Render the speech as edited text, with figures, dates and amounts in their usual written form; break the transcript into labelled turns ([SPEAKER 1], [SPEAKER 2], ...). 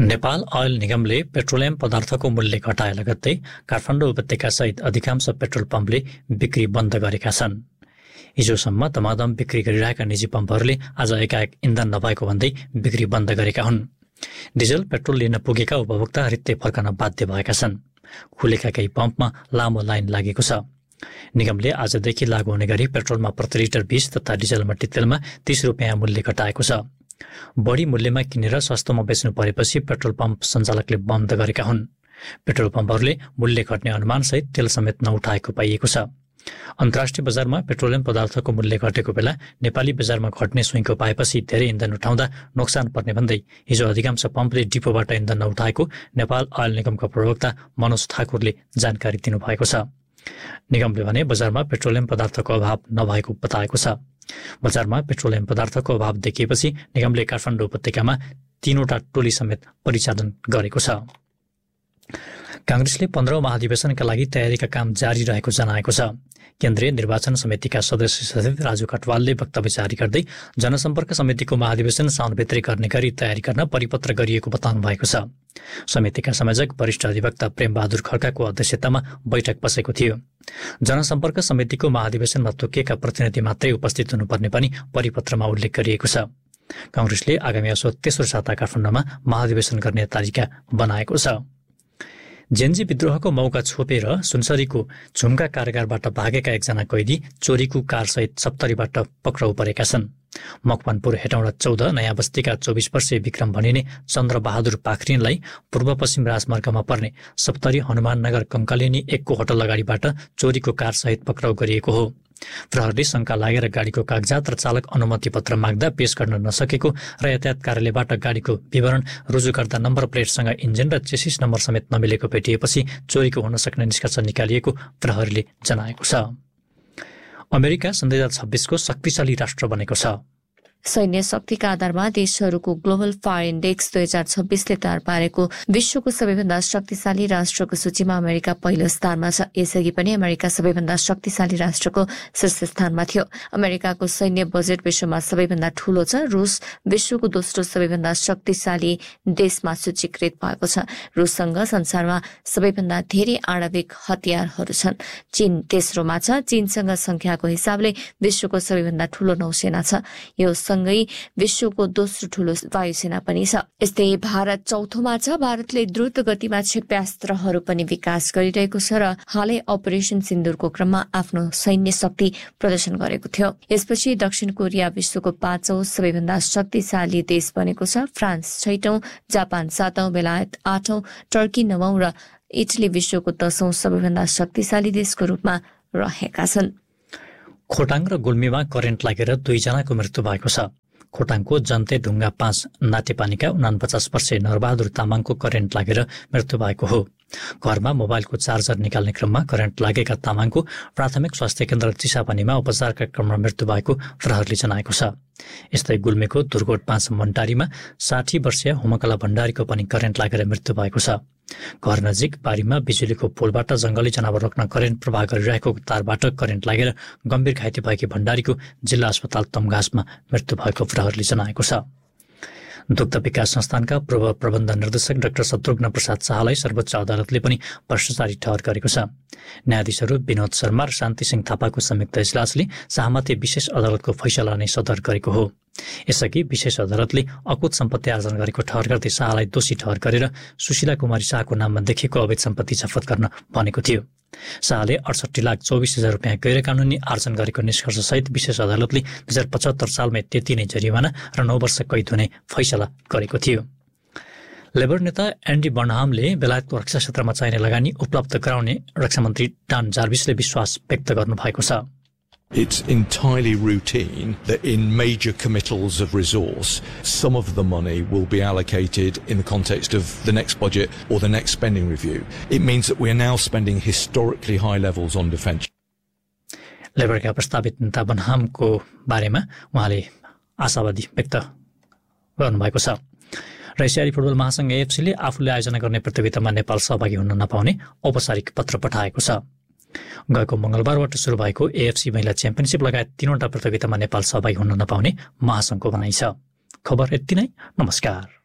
[SPEAKER 1] Nepal oil निगमले petroleum पदार्थको मूल्य घटाए लगत्तै काठमाडौँ उपत्यका सहित अधिकांश पेट्रोल पम्पले बिक्री बन्द गरेका छन्। हिजोसम्म धमाधम बिक्री गरिरहेका निजी पम्पहरूले आज एकाएक इन्धन नभएको भन्दै बिक्री बन्द गरेका हुन्। डिजल पेट्रोल लिन पुगेका उपभोक्ता रित्तै फर्कन बाध्य भएका छन्। खुलेका केही पम्पमा लामो लाइन लागेको छ। निगमले आजदेखि लागू हुने गरी पेट्रोलमा प्रति लिटर 20 तथा डिजल मट्टी तेलमा 30 रुपियाँ मूल्य घटाएको छ। बढी मूल्यमा किनेर सस्तोमा बेच्नु परेपछि पेट्रोल पम्प सञ्चालकले बन्द गरेका हुन्। पेट्रोल पम्पहरूले मूल्य घट्ने अनुमानसहित तेल समेत नउठाएको पाइएको छ। अन्तर्राष्ट्रिय बजारमा पेट्रोलियम पदार्थको मूल्य घटेको बेला नेपाली बजारमा घट्ने सुइँको पाएपछि धेरै इन्धन उठाउँदा नोक्सान पर्ने भन्दै हिजो अधिकांश पम्पले डिपोबाट इन्धन नउठाएको नेपाल अयल निगमका प्रवक्ता मनोज ठाकुरले जानकारी दिनुभएको छ। निगमले भने बजारमा पेट्रोलियम पदार्थको अभाव नभएको बताएको छ। बजारमा पेट्रोलियम पदार्थको अभाव देखिएपछि निगमले काठमाडौँ उपत्यकामा 3वटा टोली समेत परिचालन गरेको छ। कांग्रेसले 15औं महाधिवेशनका लागि तयारीका काम जारी रहेको जनाएको छ। केन्द्रीय निर्वाचन समितिका सदस्य सचिव राजु कटवालले वक्तव्य जारी गर्दै जनसम्पर्क समितिको महाधिवेशन साउनभित्रै गर्ने गरी तयारी गर्न परिपत्र गरिएको बताउनु भएको छ। समितिका संयोजक वरिष्ठ अधिवक्ता प्रेमबहादुर खड्काको अध्यक्षतामा बैठक बसेको थियो। जनसम्पर्क समितिको महाधिवेशनमा तोकिएका प्रतिनिधि मात्रै उपस्थित हुनुपर्ने पनि परिपत्रमा उल्लेख गरिएको छ। कांग्रेसले आगामी असोज तेस्रो साता काठमाडौँमा महाधिवेशन गर्ने तालिका बनाएको छ। जेन्जी विद्रोहको मौका छोपेर सुनसरीको झुम्का कारागारबाट भागेका एकजना कैदी चोरीको कारसहित सप्तरीबाट पक्राउ परेका छन्। मकवानपुर हेटौँडा 14 नयाँ बस्तीका 24 वर्षीय विक्रम भनिने चन्द्रबहादुर पाखरिनलाई पूर्व पश्चिम राजमार्गमा पर्ने सप्तरी हनुमाननगर कंकालिनी 1 को होटल अगाडिबाट चोरीको कारसहित पक्राउ गरिएको हो। प्रहरीले शंका लागेर गाडीको कागजात र चालक अनुमति पत्र माग्दा पेश गर्न नसकेको र यातायात कार्यालयबाट गाडीको विवरण रुजु गर्दा नम्बर प्लेटसँग इन्जिन र चेसिस नम्बर समेत नमिलेको भेटिएपछि चोरीको हुन सक्ने निष्कर्ष निकालिएको प्रहरीले जनाएको छ। अमेरिका सन् 2026 को शक्तिशाली राष्ट्र बनेको छ।
[SPEAKER 2] सैन्य शक्तिका आधारमा देशहरूको ग्लोबल फायर इन्डेक्स 2026ले तयार पारेको विश्वको सबैभन्दा शक्तिशाली राष्ट्रको सूचीमा अमेरिका पहिलो स्थानमा छ। यसअघि पनि अमेरिका सबैभन्दा शक्तिशाली राष्ट्रको शीर्ष स्थानमा थियो। अमेरिकाको सैन्य बजेट विश्वमा सबैभन्दा ठूलो छ। रुस विश्वको दोस्रो सबैभन्दा शक्तिशाली देशमा सूचीकृत भएको छ। रुससँग संसारमा सबैभन्दा धेरै आणविक हतियारहरू छन्। चीन तेस्रोमा छ। चीनसँग संख्याको हिसाबले विश्वको सबैभन्दा ठूलो नौसेना छ। यो सँगै विश्वको दोस्रो ठूलो वायुसेना पनि छ। यस्तै भारत चौथोमा छ। भारतले द्रुत गतिमा क्षेप्यास्त्रहरू पनि विकास गरिरहेको छ र हालै अपरेसन सिन्दुरको क्रममा आफ्नो सैन्य शक्ति प्रदर्शन गरेको थियो। यसपछि दक्षिण कोरिया विश्वको 5औं सबैभन्दा शक्तिशाली देश बनेको छ। फ्रान्स 6औं, जापान 7औं, बेलायत 8औं, टर्की 9औं र इटली विश्वको 10औं सबैभन्दा शक्तिशाली देशको रूपमा रहेका छन्।
[SPEAKER 1] खोटाङ र गुल्मीमा करेन्ट लागेर 2 जनाको मृत्यु भएको छ। खोटाङको जन्ते ढुङ्गा 5 नातेपानीका 49 वर्षीय नरबहादुर तामाङको करेन्ट लागेर मृत्यु भएको हो। घरमा मोबाइलको चार्जर निकाल्ने क्रममा करेन्ट लागेका तामाङको प्राथमिक स्वास्थ्य केन्द्र चिसापानीमा उपचारका क्रममा मृत्यु भएको प्रहरीले जनाएको छ। यस्तै गुल्मीको दुर्गोट 5 मन्टारीमा 60 वर्षीय होमकला भण्डारीको पनि करेन्ट लागेर मृत्यु भएको छ। घर नजिक बारीमा बिजुलीको पोलबाट जंगली जनावर रोक्न करेन्ट प्रवाह गरिरहेको तारबाट करेन्ट लागेर गम्भीर घाइते भएकी भण्डारीको जिल्ला अस्पताल तमघासमा मृत्यु भएको प्रहरीले जनाएको छ। दुग्ध विकास संस्थानका पूर्व प्रबन्ध निर्देशक डाक्टर शत्रुघ्न प्रसाद शाहलाई सर्वोच्च अदालतले पनि भ्रष्टाचारी ठहर गरेको छ। न्यायाधीशहरू विनोद शर्मा र शान्ति सिंह थापाको संयुक्त इजलासले शाहमाथि विशेष अदालतको फैसला नै सदर गरेको हो। यसअघि विशेष अदालतले अकुत सम्पत्ति आर्जन गरेको ठहर गर्दै शाहलाई दोषी ठहर गरेर सुशीला कुमारी शाहको नाममा देखिएको अवैध सम्पत्ति जफत गर्न भनेको थियो। शाहले 68,24,000 रुपियाँ गैर कानूनी आर्जन गरेको निष्कर्षसहित विशेष अदालतले 2075 सालमै त्यति नै जरिवाना र 9 वर्ष कैद हुने फैसला गरेको थियो। लेबर नेता एन्डी बर्नहामले बेलायतको रक्षा क्षेत्रमा चाहिने लगानी उपलब्ध गराउने रक्षामन्त्री डान जार्भिसले विश्वास व्यक्त गर्नुभएको छ।
[SPEAKER 3] It's entirely routine that in major committals of resource, some of the money will be allocated in the context of the next budget or the next spending review. It means that we are now spending historically high levels on defence.
[SPEAKER 1] लेबरका प्रस्तावित नेता बर्नहामको बारेमा उहाँले आशावादी व्यक्त गर्नुभएको छ। र एसियाली फुटबल महासंघ एएफसीले आफूले आयोजना गर्ने प्रतियोगितामा नेपाल सहभागी हुन नपाउने औपचारिक पत्र पठाएको छ। गएको मंगलबारबाट सुरु भएको एएफसी महिला च्याम्पियनशिप लगायत 3वटा प्रतियोगितामा नेपाल सहभागी हुन नपाउने महासंघको भनाइ छ। खबर यति नै। नमस्कार।